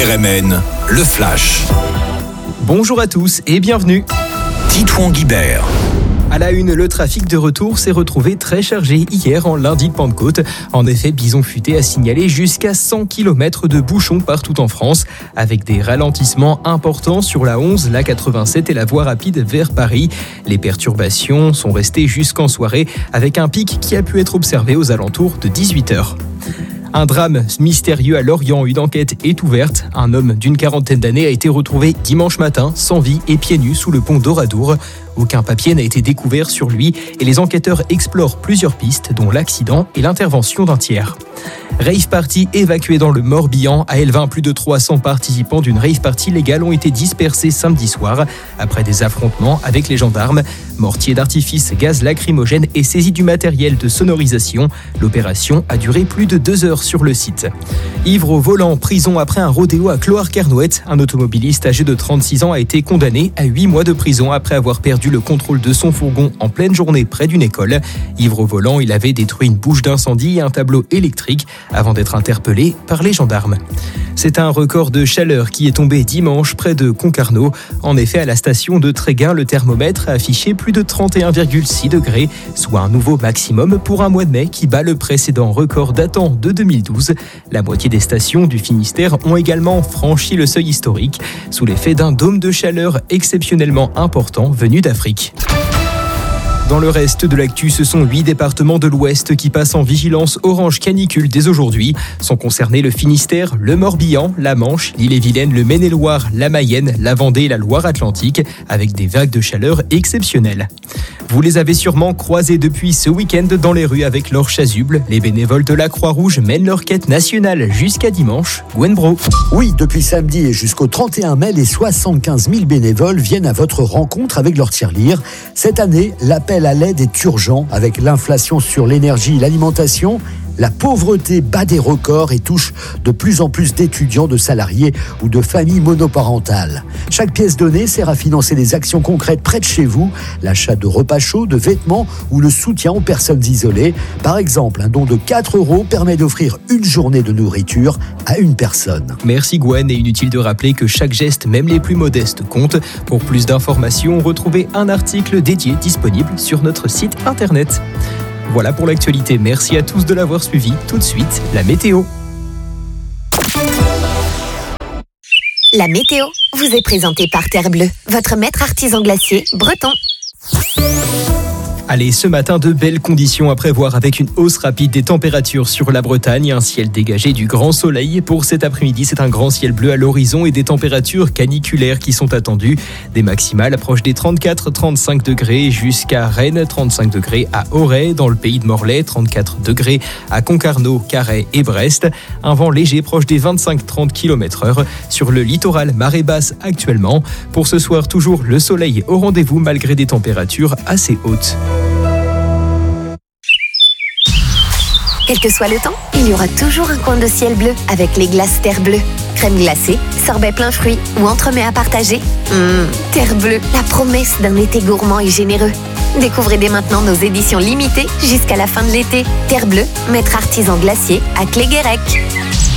RMN, le Flash. Bonjour à tous et bienvenue. Titouan Guibert. À la une, le trafic de retour s'est retrouvé très chargé hier en lundi de Pentecôte. En effet, Bison Futé a signalé jusqu'à 100 km de bouchons partout en France, avec des ralentissements importants sur la 11, la 87 et la voie rapide vers Paris. Les perturbations sont restées jusqu'en soirée, avec un pic qui a pu être observé aux alentours de 18h. Un drame mystérieux à Lorient, une enquête est ouverte. Un homme d'une quarantaine d'années a été retrouvé dimanche matin, sans vie et pieds nus sous le pont d'Oradour. Aucun papier n'a été découvert sur lui et les enquêteurs explorent plusieurs pistes, dont l'accident et l'intervention d'un tiers. Rave party évacué dans le Morbihan. À Elvin, plus de 300 participants d'une rave party légale ont été dispersés samedi soir après des affrontements avec les gendarmes. Mortier d'artifice, gaz lacrymogène et saisie du matériel de sonorisation. L'opération a duré plus de 2 heures sur le site. Ivre au volant, prison après un rodéo à Clohars-Kernouët. Un automobiliste âgé de 36 ans a été condamné à 8 mois de prison après avoir perdu le contrôle de son fourgon en pleine journée près d'une école. Ivre au volant, il avait détruit une bouche d'incendie et un tableau électrique avant d'être interpellé par les gendarmes. C'est un record de chaleur qui est tombé dimanche près de Concarneau. En effet, à la station de Tréguin, le thermomètre a affiché plus de 31,6 degrés, soit un nouveau maximum pour un mois de mai qui bat le précédent record datant de 2012. La moitié des stations du Finistère ont également franchi le seuil historique, sous l'effet d'un dôme de chaleur exceptionnellement important venu d'Afrique. Dans le reste de l'actu, ce sont 8 départements de l'Ouest qui passent en vigilance orange canicule dès aujourd'hui. Sont concernés le Finistère, le Morbihan, la Manche, l'Ille-et-Vilaine, le Maine-et-Loire, la Mayenne, la Vendée et la Loire-Atlantique, avec des vagues de chaleur exceptionnelles. Vous les avez sûrement croisés depuis ce week-end dans les rues avec leur chasuble. Les bénévoles de la Croix-Rouge mènent leur quête nationale jusqu'à dimanche. Gwen Bro. Oui, depuis samedi et jusqu'au 31 mai, les 75 000 bénévoles viennent à votre rencontre avec leur tirelire. Cette année, l'appel à l'aide est urgent avec l'inflation sur l'énergie et l'alimentation. La pauvreté bat des records et touche de plus en plus d'étudiants, de salariés ou de familles monoparentales. Chaque pièce donnée sert à financer des actions concrètes près de chez vous, l'achat de repas chauds, de vêtements ou le soutien aux personnes isolées. Par exemple, un don de 4 € permet d'offrir une journée de nourriture à une personne. Merci Gwen, et inutile de rappeler que chaque geste, même les plus modestes, compte. Pour plus d'informations, retrouvez un article dédié disponible sur notre site internet. Voilà pour l'actualité, merci à tous de l'avoir suivi. Tout de suite, la météo. La météo vous est présentée par Terre Bleue, votre maître artisan glacier breton. Allez, ce matin, de belles conditions à prévoir avec une hausse rapide des températures sur la Bretagne, un ciel dégagé du grand soleil. Pour cet après-midi, c'est un grand ciel bleu à l'horizon et des températures caniculaires qui sont attendues. Des maximales approchent des 34-35 degrés jusqu'à Rennes, 35 degrés à Auray, dans le pays de Morlaix, 34 degrés à Concarneau, Carhaix et Brest. Un vent léger proche des 25-30 km/h sur le littoral, marée basse actuellement. Pour ce soir, toujours le soleil au rendez-vous malgré des températures assez hautes. Quel que soit le temps, il y aura toujours un coin de ciel bleu avec les glaces Terre Bleue. Crème glacée, sorbet plein fruits ou entremets à partager. Terre Bleue, la promesse d'un été gourmand et généreux. Découvrez dès maintenant nos éditions limitées jusqu'à la fin de l'été. Terre Bleue, maître artisan glacier à Cléguérec.